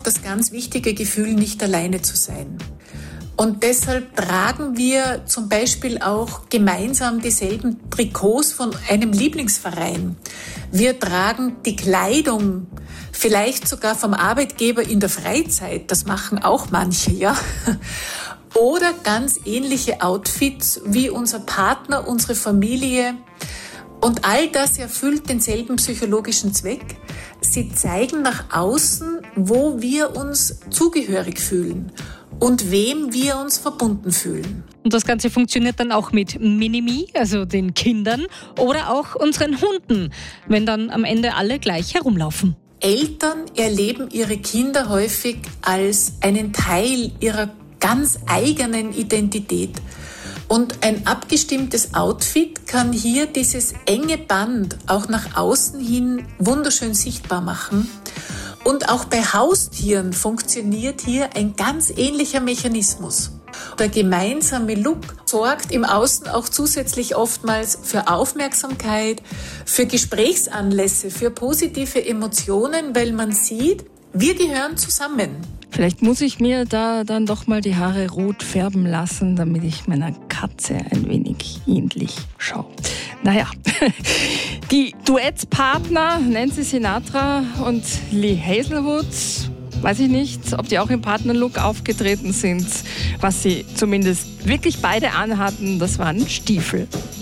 das ganz wichtige Gefühl, nicht alleine zu sein. Und deshalb tragen wir zum Beispiel auch gemeinsam dieselben Trikots von einem Lieblingsverein. Wir tragen die Kleidung, vielleicht sogar vom Arbeitgeber in der Freizeit. Das machen auch manche, ja. Oder ganz ähnliche Outfits wie unser Partner, unsere Familie. Und all das erfüllt denselben psychologischen Zweck. Sie zeigen nach außen, wo wir uns zugehörig fühlen und wem wir uns verbunden fühlen. Und das Ganze funktioniert dann auch mit Minimi, also den Kindern, oder auch unseren Hunden, wenn dann am Ende alle gleich herumlaufen. Eltern erleben ihre Kinder häufig als einen Teil ihrer ganz eigenen Identität. Und ein abgestimmtes Outfit kann hier dieses enge Band auch nach außen hin wunderschön sichtbar machen. Und auch bei Haustieren funktioniert hier ein ganz ähnlicher Mechanismus. Der gemeinsame Look sorgt im Außen auch zusätzlich oftmals für Aufmerksamkeit, für Gesprächsanlässe, für positive Emotionen, weil man sieht, wir gehören zusammen. Vielleicht muss ich mir da dann doch mal die Haare rot färben lassen, damit ich meiner Katze ein wenig ähnlich schaue. Naja, die Duettpartner Nancy Sinatra und Lee Hazelwood, weiß ich nicht, ob die auch im Partnerlook aufgetreten sind. Was sie zumindest wirklich beide anhatten, das waren Stiefel.